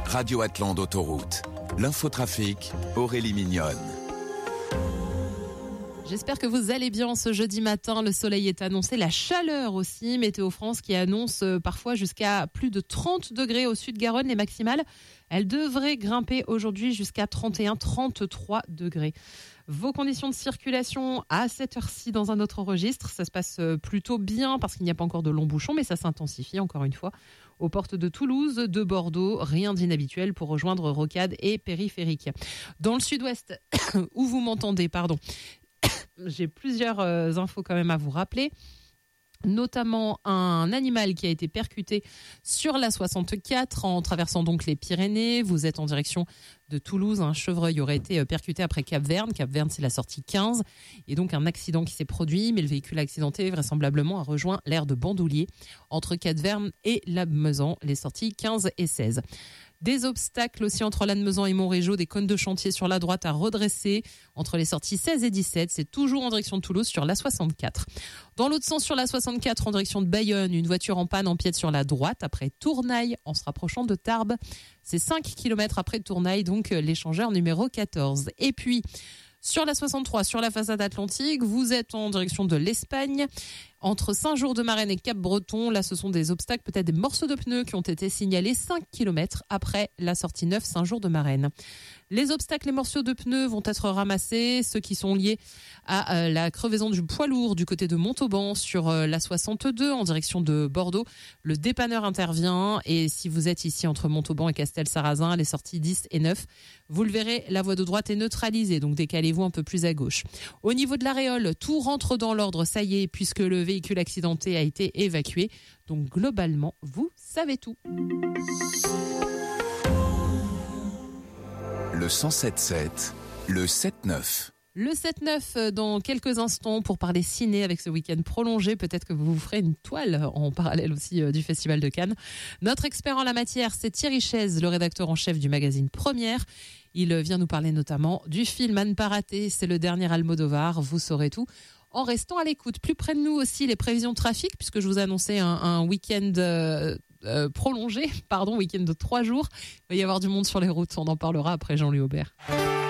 Radio Atlante Autoroute. L'infotrafic, Aurélie Mignonne. J'espère que vous allez bien ce jeudi matin. Le soleil est annoncé, la chaleur aussi. Météo France qui annonce parfois jusqu'à plus de 30 degrés au sud Garonne. Les maximales, elles devraient grimper aujourd'hui jusqu'à 31-33 degrés. Vos conditions de circulation à cette heure-ci dans un autre registre, ça se passe plutôt bien parce qu'il n'y a pas encore de longs bouchons, mais ça s'intensifie encore une fois. Aux portes de Toulouse, de Bordeaux, rien d'inhabituel pour rejoindre Rocade et Périphérique. Dans le sud-ouest, où vous m'entendez, j'ai plusieurs infos quand même à vous rappeler. Notamment un animal qui a été percuté sur la 64 en traversant donc les Pyrénées. Vous êtes en direction de Toulouse. Un chevreuil aurait été percuté après Cap-Verne. Cap-Verne, c'est la sortie 15. Et donc un accident qui s'est produit, mais le véhicule accidenté vraisemblablement a rejoint l'aire de Bandoulier entre Cap-Verne et Lannemezan, les sorties 15 et 16. Des obstacles aussi entre Lannemezan et Montrégeau, des cônes de chantier sur la droite à redresser entre les sorties 16 et 17. C'est toujours en direction de Toulouse sur la 64. Dans l'autre sens, sur la 64, en direction de Bayonne, une voiture en panne empiète sur la droite après Tournaille en se rapprochant de Tarbes. C'est 5 km après Tournaille, donc l'échangeur numéro 14. Et puis, sur la 63, sur la façade atlantique, vous êtes en direction de l'Espagne. Entre Saint-Jour-de-Marenne et Cap-Breton, là, ce sont des obstacles, peut-être des morceaux de pneus qui ont été signalés 5 km après la sortie 9 Saint-Jour-de-Marenne. Les obstacles et morceaux de pneus vont être ramassés, ceux qui sont liés à la crevaison du poids lourd du côté de Montauban sur la 62 en direction de Bordeaux. Le dépanneur intervient et si vous êtes ici entre Montauban et Castel-Sarrazin, les sorties 10 et 9, vous le verrez, la voie de droite est neutralisée, donc décalez-vous un peu plus à gauche. Au niveau de l'Aréole, tout rentre dans l'ordre, ça y est, puisque le véhicule accidenté a été évacué. Donc globalement, vous savez tout. Le 107.7, le 7-9. Le 7-9 dans quelques instants pour parler ciné avec ce week-end prolongé. Peut-être que vous vous ferez une toile en parallèle aussi du Festival de Cannes. Notre expert en la matière, c'est Thierry Chaise, le rédacteur en chef du magazine Première. Il vient nous parler notamment du film À ne pas rater. C'est le dernier Almodovar. Vous saurez tout en restant à l'écoute. Plus près de nous aussi, les prévisions de trafic, puisque je vous ai annoncé un week-end prolongé, week-end de 3 jours. Il va y avoir du monde sur les routes. On en parlera après Jean-Louis Aubert.